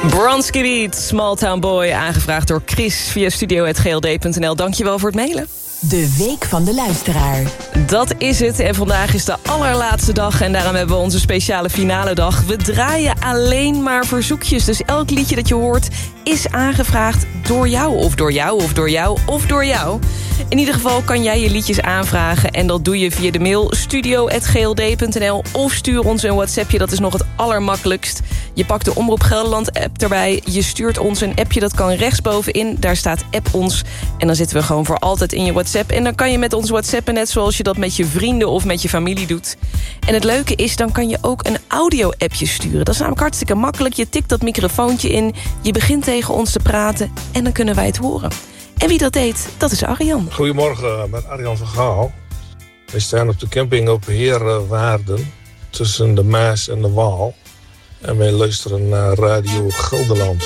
Bronski Beat, Small Town Boy, aangevraagd door Chris via studio@gld.nl. Dankjewel voor het mailen. De Week van de Luisteraar. Dat is het en vandaag is de allerlaatste dag en daarom hebben we onze speciale finale dag. We draaien alleen maar verzoekjes, dus elk liedje dat je hoort is aangevraagd door jou of door jou of door jou of door jou. In ieder geval kan jij je liedjes aanvragen en dat doe je via de mail studio@gld.nl of stuur ons een WhatsAppje, dat is nog het allermakkelijkst. Je pakt de Omroep Gelderland app erbij, je stuurt ons een appje, dat kan rechtsbovenin, daar staat app ons en dan zitten we gewoon voor altijd in je WhatsApp en dan kan je met ons WhatsAppen net zoals je dat met je vrienden of met je familie doet. En het leuke is, dan kan je ook een audio-appje sturen. Dat is namelijk hartstikke makkelijk, je tikt dat microfoontje in, je begint tegen ons te praten en dan kunnen wij het horen. En wie dat deed, dat is Arjan. Goedemorgen, met Arjan van Gaal. We staan op de camping op Heerwaarden, tussen de Maas en de Waal. En wij luisteren naar Radio Gelderland.